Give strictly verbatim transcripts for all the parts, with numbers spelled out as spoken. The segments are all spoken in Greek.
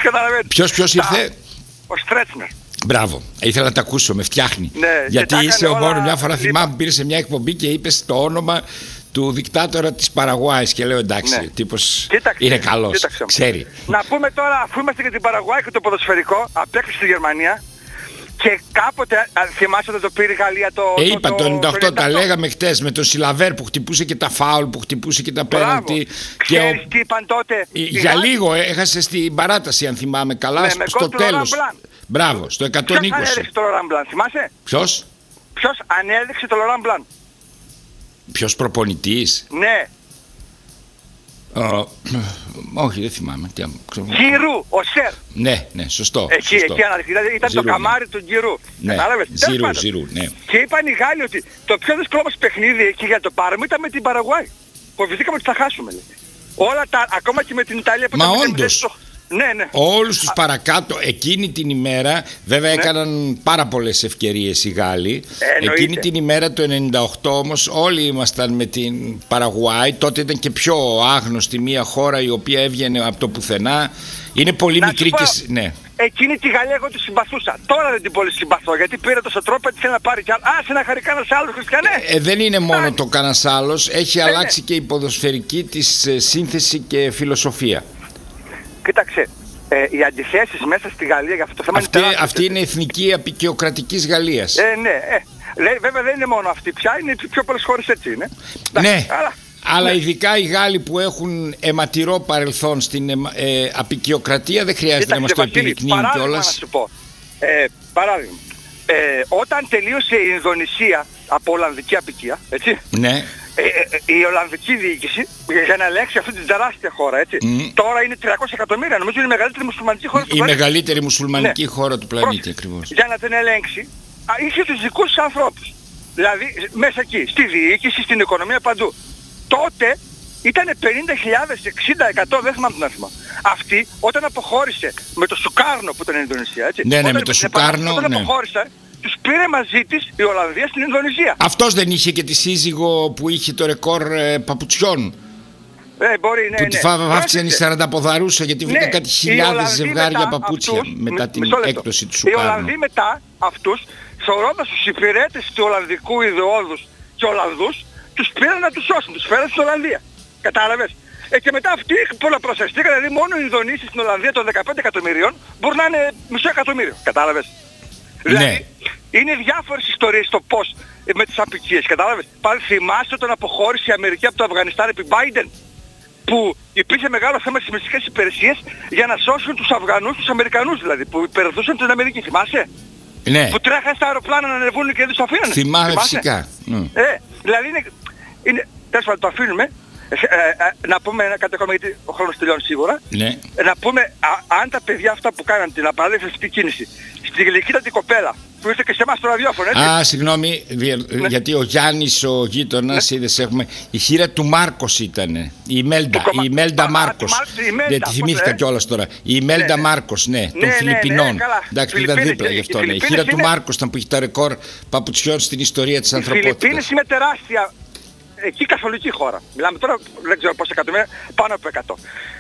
Ποιος, ποιος ήρθε? Ο Στρέτσνερ. Μπράβο, ήθελα να τα ακούσω, με φτιάχνει. Ναι, γιατί είσαι ο μόνο, μια φορά λίπα. θυμάμαι που πήρε σε μια εκπομπή και είπες το όνομα του δικτάτορα της Παραγουάης και λέω εντάξει, Ναι. ο τύπος Κοίταξε, είναι καλός, κοίταξε. ξέρει. Να πούμε τώρα, αφού είμαστε για την Παραγουάη και το ποδοσφαιρικό, απέκτησε στη Γερμανία και κάποτε, α, θυμάσαι ότι το πήρε η Γαλλία το... Ε, το, είπα το, το ενενήντα οκτώ, ενενήντα οκτώ. τα λέγαμε χτες με τον Σιλαβέρ που χτυπούσε και τα φάουλ, που χτυπούσε και τα πέναλτι. Ξέρεις ο... τι είπαν τότε? Για Γάλλοι... λίγο έχασε στην παράταση, αν θυμάμαι καλά, ναι, στο τέλος. Μπράβο, στο εκατόν είκοσι. Ποιος ανέδειξε το Λοράν Μπλαν, θυμάσαι? Ποιος? Ποιος ανέδειξε το Λοράν Μπλαν? Ποιος προπονητής? Ναι. Uh, όχι, δεν θυμάμαι. Γκυρού, ο Σερ. Ναι, ναι, σωστό. Εκεί, σωστό. εκεί αναδειχθεί. Δηλαδή ήταν Ζηρού, το καμάρι ναι. του Γκυρού. Ναι, Ζηρού, Ζηρού, ναι. Και είπαν οι Γάλλοι ότι το πιο δύσκολο μας παιχνίδι εκεί για το πάρουμε ήταν με την Παραγουάη. Φοβηθήκαμε ότι θα χάσουμε. Λέει. Όλα τα, ακόμα και με την Ιταλία που Μα ήταν όντως. Το... Ναι, ναι. Όλους τους παρακάτω εκείνη την ημέρα, βέβαια ναι. έκαναν πάρα πολλές ευκαιρίες οι Γάλλοι. Ε, εκείνη την ημέρα το ενενήντα οκτώ όμως όλοι ήμασταν με την Παραγουάη. Τότε ήταν και πιο άγνωστη μια χώρα η οποία έβγαινε από το πουθενά. Είναι πολύ να μικρή πω, και... Ναι. Εκείνη τη Γαλλία εγώ τη συμπαθούσα. Τώρα δεν την πολύ συμπαθώ γιατί πήρε το τρόπο έτσι να πάρει κι άλλο. Α, σε να χαρεί κανένας άλλος, Χριστιανέ. Ε, δεν είναι μόνο Ά, το κανένας άλλος. Έχει ε, αλλάξει ναι. και η ποδοσφαιρική της ε, σύνθεση και φιλοσοφία. Κοίταξε. Ε, οι αντιθέσεις μέσα στη Γαλλία για αυτό το θέμα αυτή, είναι αυτή είναι η εθνική απεικιοκρατικής Γαλλίας. Ε, ναι, ε. Λέει, βέβαια δεν είναι μόνο αυτή πια, είναι οι πιο πολλές χώρες έτσι είναι. Ναι, αλλά, αλλά ναι. ειδικά οι Γάλλοι που έχουν αιματηρό παρελθόν στην ε, απεικιοκρατία δεν χρειάζεται Κοίταξε, να μας το επιδεικνύουν κιόλας. Να σου πω. Ε, παράδειγμα, ε, όταν τελείωσε η Ινδονησία από Ολλανδική απικία, έτσι. Ναι. Ε, ε, η Ολλανδική διοίκηση για να ελέγξει αυτή την τεράστια χώρα, έτσι. Mm. Τώρα είναι τριακόσια εκατομμύρια, νομίζω είναι η μεγαλύτερη μουσουλμανική χώρα του η πλανήτη. Η μεγαλύτερη μουσουλμανική ναι. χώρα του πλανήτη Προς, ακριβώς. Για να την ελέγξει, είχε τους δικούς τους ανθρώπους. Δηλαδή μέσα εκεί, στη διοίκηση, στην οικονομία, παντού. Τότε ήταν πενήντα χιλιάδες, εξήντα, εκατό, δεν θυμάμαι τον αριθμό. Αυτή όταν αποχώρησε με το Σουκάρνο που ήταν η Ινδονησία, έτσι. Ναι, ναι, όταν με το Σουκάρνο, όταν ναι. αποχώρησε, τους πήρε μαζί της η Ολλανδία στην Ινδονησία. Αυτός δεν είχε και τη σύζυγο που είχε το ρεκόρ ε, παπουτσιών? Ε, μπορεί, ναι, που ναι. τη βάφτισαν οι σαρανταποδαρούσα γιατί βγήκαν ναι, κάτι χιλιάδες ζευγάρια μετά παπούτσια αυτούς, μετά την έκπτωση του Οι Σουκάρνου. Ολλανδοί μετά αυτούς, θεωρώντας τους υπηρέτες του Ολλανδικού ιδεώδους και Ολλανδούς, τους πήραν να τους σώσουν, τους φέραν στην Ολλανδία. Κατάλαβες. Ε, και μετά αυτοί πολλαπλασιαστήκαν, δηλαδή μόνο οι Ινδονήσοι στην Ολλανδία των δεκαπέντε εκατομμυρίων μπορεί να είναι μισό εκατομμύριο. Κατάλαβες. Ναι. Δηλαδή, είναι διάφορες ιστορίες το πώς ε, με τις απικίες, κατάλαβες. Πάλι θυμάσαι όταν αποχώρησε η Αμερική από το Αφγανιστάν επί Biden, που υπήρχε μεγάλο θέμα στις μυστικές υπηρεσίες για να σώσουν τους Αφγανούς, τους Αμερικανούς δηλαδή, που υπερδούσαν την Αμερική, θυμάσαι. Ναι. Που τρέχαν στα αεροπλάνα να ανεβούν και δεν τους αφήνανε. Θυμάμαι φυσικά. Ε, δηλαδή είναι, είναι τέλος πάντων το αφήνουμε. Ε, ε, ε, να πούμε ένα κάτι ακόμα γιατί ο χρόνος τελειώνει σίγουρα. Ναι. Ε, να πούμε α, αν τα παιδιά αυτά που κάναν την απαράδεκτη κίνηση στη γλυκύτατη κοπέλα που ήρθε και σε εμάς στο ραδιόφωνο, έτσι. Α, συγγνώμη, ναι. γιατί ο Γιάννης ο γείτονας, ναι. είδες έχουμε, η χείρα του Μάρκος ήτανε, η Μέλντα, η Μέλντα Μάρκος, δεν τη θυμήθηκα κιόλας τώρα, η Μέλντα ναι, Μάρκος, ναι, των ναι, Φιλιππινών, ναι, ναι, εντάξει, ήταν δίπλα γι' αυτό, ναι. Η χείρα του Μάρκος ήταν που έχει τα ρεκόρ παπουτσιών στην ιστορία της ανθρωπότητας. Οι Φιλιππίνες είναι τεράστια. Εκεί καθολική χώρα. Μιλάμε τώρα, δεν ξέρω πόσα εκατομμύρια, πάνω από εκατό.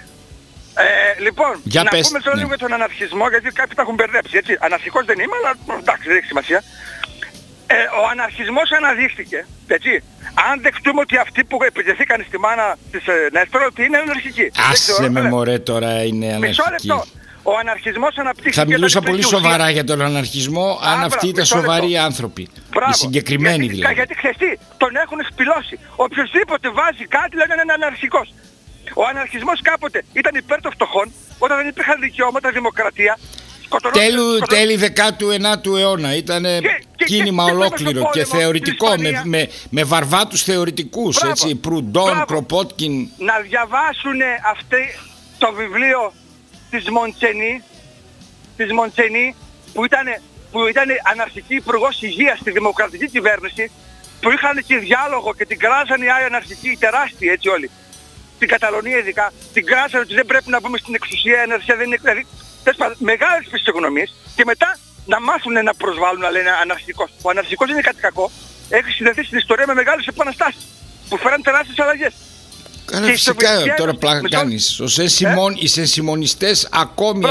Ε, λοιπόν, για να πες, πούμε τώρα ναι. λίγο για τον αναρχισμό, γιατί κάποιοι τα έχουν μπερδέψει, έτσι. Αναρχικός δεν είμαι, αλλά εντάξει, δεν έχει σημασία. Ε, ο αναρχισμός αναδείχθηκε, έτσι. Αν δεχτούμε ότι αυτοί που επιτεθήκαν στη μάνα της ε, Νέστρο, ότι είναι αναρχικοί. Άσε με μωρέ τώρα είναι αναρχική. Μισό λεπτό. Ο αναρχισμός αναπτύχθηκε... Θα μιλούσα πολύ σοβαρά για τον αναρχισμό Α, αν μπράβο, αυτοί ήταν σοβαροί λεπτό. άνθρωποι. Μπράβο. Οι συγκεκριμένοι γιατί, δηλαδή. Γιατί χθες τον έχουν σπηλώσει. Οποιοςδήποτε βάζει κάτι λένε είναι αναρχικός. Ο αναρχισμός κάποτε ήταν υπέρ των φτωχών, όταν δεν υπήρχαν δικαιώματα, δημοκρατία. Τέλου, τέλη δέκατου ενάτου αιώνα ήταν κίνημα και, ολόκληρο και, και θεωρητικό με, με, με βαρβάτους θεωρητικούς. Μπράβο. Έτσι, Προυντών, Κροπότκιν. Να διαβάσουν αυτή το βιβλίο της Μοντσενή, της Μοντσενή που ήταν, που ήταν αναρχική υπουργός υγείας στη δημοκρατική κυβέρνηση, που είχαν και διάλογο και την κράζανε οι άλλοι αναρχικοί, οι τεράστιοι έτσι όλοι. Στην Καταλωνία ειδικά, την κράζανε ότι δεν πρέπει να μπούμε στην εξουσία, η αναρχία δεν είναι... Δηλαδή, μεγάλες φυσιογνωμίες και μετά να μάθουν να προσβάλλουν να λένε αναρχικός. Ο αναρχικός δεν είναι κάτι κακό. Έχει συνδεθεί στην ιστορία με μεγάλες επαναστάσεις που φέραν τεράστιες αλλαγές. Καλά, φυσικά τώρα πλάκα κάνεις. Ε? Οι σενσιμονιστές ακόμη